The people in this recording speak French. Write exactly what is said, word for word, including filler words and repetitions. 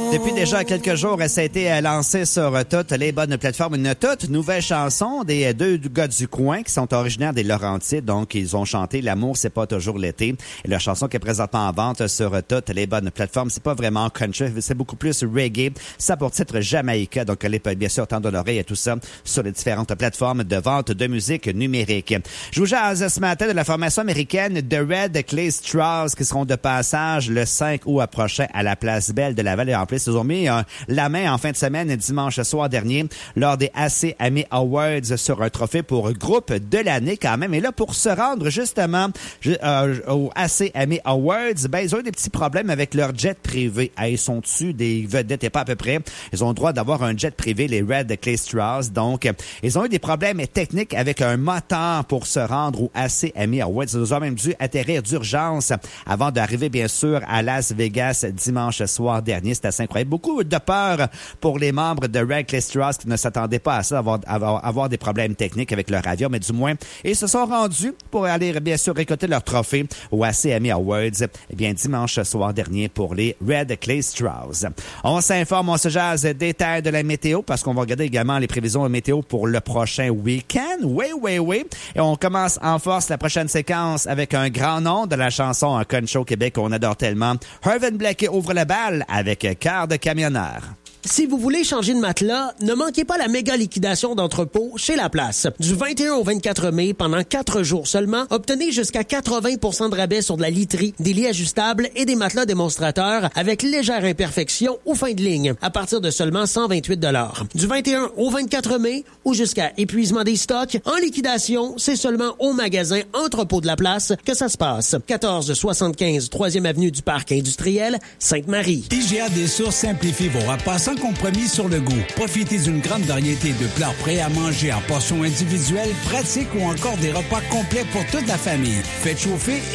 Depuis déjà quelques jours, ça a été lancé sur toutes les bonnes plateformes. Une toute nouvelle chanson des deux gars du coin qui sont originaires des Laurentides. Donc, ils ont chanté « L'amour, c'est pas toujours l'été ». Et la chanson qui est présentement en vente sur toutes les bonnes plateformes, c'est pas vraiment country, c'est beaucoup plus reggae. Ça pour titre Jamaïca. Donc, allez bien sûr tendre l'oreille à tout ça sur les différentes plateformes de vente de musique numérique. Je vous jase ce matin de la formation américaine The Red Clay Straws qui seront de passage le cinq août prochain à la Place Belle de Laval. Et en plus, ils ont mis euh, la main en fin de semaine, dimanche soir dernier, lors des A C Ami Awards sur un trophée pour groupe de l'année quand même. Et là, pour se rendre justement euh, au A C Ami Awards, ben, ils ont eu des petits problèmes avec leur jet privé. Ah, ils sont dessus des vedettes et pas à peu près. Ils ont le droit d'avoir un jet privé, les Red Clay Straws. Donc, ils ont eu des problèmes techniques avec un moteur pour se rendre au A C Ami Awards. Ils ont même dû atterrir d'urgence avant d'arriver, bien sûr, à Las Vegas dimanche soir dernier. C'était assez incroyable. Beaucoup de peur pour les membres de Red Clay Straws qui ne s'attendaient pas à ça, avoir, avoir, avoir des problèmes techniques avec leur avion, mais du moins, ils se sont rendus pour aller, bien sûr, récolter leur trophée au A C Ami Awards, eh bien, dimanche soir dernier pour les Red Clay Straws. On s'informe, on se jase des détails de la météo parce qu'on va regarder également les prévisions météo pour le prochain week-end. Oui, oui, oui. Et on commence en force la prochaine séquence avec un grand nom de la chanson en country au Québec qu'on adore tellement. Hervin Blakey ouvre la balle avec Cœur de camionneur. Si vous voulez changer de matelas, ne manquez pas la méga liquidation d'entrepôt chez La Place. Du vingt et un au vingt-quatre mai, pendant quatre jours seulement, obtenez jusqu'à quatre-vingts pour cent de rabais sur de la literie, des lits ajustables et des matelas démonstrateurs avec légère imperfection ou fin de ligne, à partir de seulement cent vingt-huit dollars. Du vingt et un au vingt-quatre mai, ou jusqu'à épuisement des stocks, en liquidation, c'est seulement au magasin Entrepôt de La Place que ça se passe. quatorze soixante-quinze troisième avenue du Parc industriel, Sainte-Marie. I G A des Sources simplifie vos repas sans compromis sur le goût. Profitez d'une grande variété de plats prêts à manger en portions individuelles, pratiques ou encore des repas complets pour toute la famille. Faites chauffer